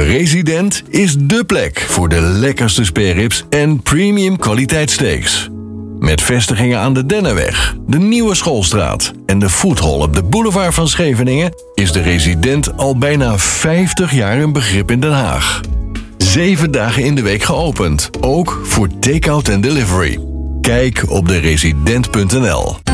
De Resident is dé plek voor de lekkerste spareribs en premium kwaliteitssteaks. Met vestigingen aan de Dennenweg, de Nieuwe Schoolstraat en de Foodhall op de boulevard van Scheveningen is de Resident al bijna 50 jaar een begrip in Den Haag. 7 dagen in de week geopend, ook voor take-out en delivery. Kijk op deresident.nl.